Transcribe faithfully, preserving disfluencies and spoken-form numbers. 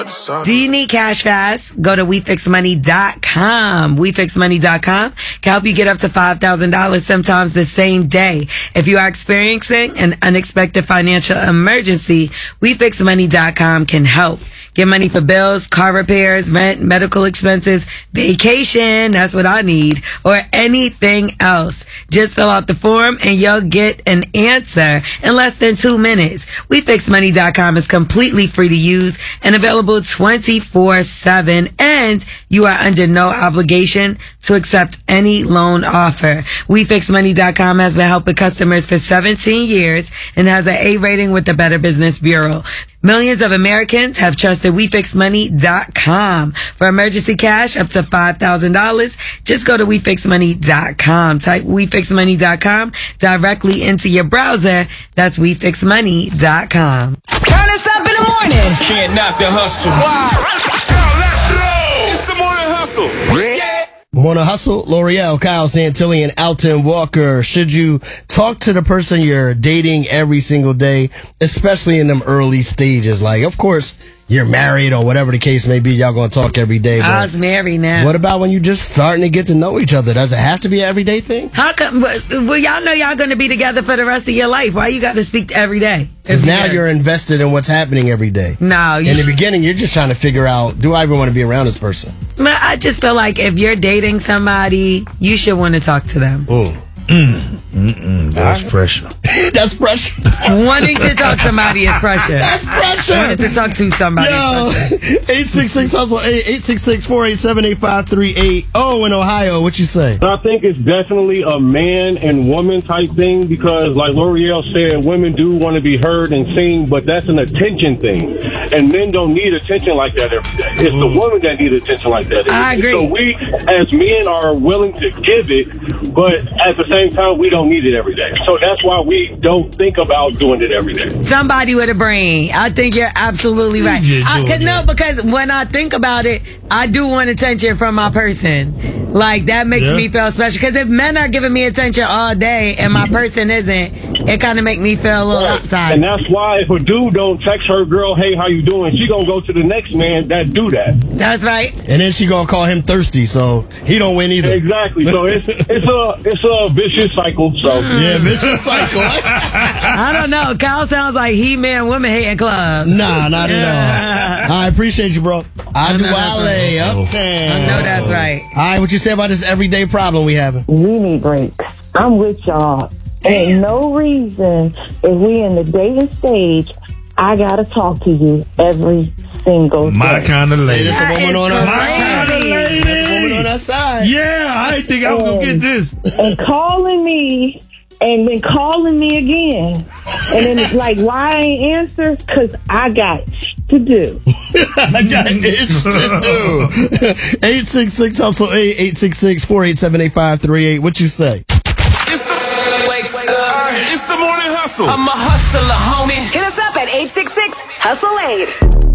Do you need cash fast? Go to we fix money dot com. we fix money dot com can help you get up to five thousand dollars sometimes the same day. If you are experiencing an unexpected financial emergency, we fix money dot com can help. Get money for bills, car repairs, rent, medical expenses, vacation, that's what I need, or anything else. Just fill out the form and you'll get an answer in less than two minutes. we fix money dot com is completely free to use and available twenty-four seven, and you are under no obligation to accept any loan offer. we fix money dot com has been helping customers for seventeen years and has an A rating with the Better Business Bureau. Millions of Americans have trusted we fix money dot com. For emergency cash up to five thousand dollars, just go to we fix money dot com. Type we fix money dot com directly into your browser. That's we fix money dot com. Turn us up in the morning. Can't knock the hustle. Wow. Let's go. It's the morning hustle. Yeah. Morning Hustle, L'Oreal, Kyle Santilli, and Alton Walker. Should you talk to the person you're dating every single day, especially in them early stages? Like, of course, you're married or whatever the case may be, y'all gonna talk every day. But I was married now. What about when you just starting to get to know each other? Does it have to be an everyday thing? How come? Well, y'all know y'all gonna be together for the rest of your life. Why you got to speak every day? Because now you're invested in what's happening every day. No. In the beginning, you're just trying to figure out, do I even want to be around this person? Man, I just feel like if you're dating somebody, you should want to talk to them. Mm. Mm. Mm-mm, that's pressure. That's pressure. Wanting to talk to somebody is pressure. That's pressure. Wanting to talk to somebody Yo, is pressure. eight six six hustle, eight six six, four eight seven, eight five three eight. Oh, in Ohio, what you say? I think it's definitely a man and woman type thing because, like L'Oreal said, women do want to be heard and seen, but that's an attention thing. And men don't need attention like that every day. It's the woman that needs attention like that. I agree. So we, as men, are willing to give it, but at the same time, we don't need it every day. So that's why we don't think about doing it every day. Somebody with a brain. I think you're absolutely right. I could no, because when I think about it, I do want attention from my person. Like, that makes Yeah. me feel special. Because if men are giving me attention all day and my person isn't, it kind of make me feel a little Right. outside. And that's why if a dude don't text her girl, hey, how you doing? She gonna go to the next man that do that. That's right. And then she gonna call him thirsty, so he don't win either. Exactly. So it's it's a it's a vicious cycle. So Yeah, vicious cycle. I don't know. Kyle sounds like He-Man Women Hating Club. Nah, not at all. I appreciate you, bro. I do Wale, Uptown. I know that's right. All right, what you say about this everyday problem we having? We need breaks. I'm with y'all. Ain't no reason if we in the dating stage, I gotta talk to you every single day. My kind of Say lady. this a woman on our My side. kind of lady. This a woman on our side. Yeah, I didn't think I was gonna get this. And calling me and then calling me again. And then it's like, why I ain't answer? Because I got to do. I got itch to do. eight six six hustle eight eight six six, four eight seven, eight five three eight. What you say? It's the wake up. It's the morning hustle. I'm a hustler, homie. Hit us up at eight six six hustle eight.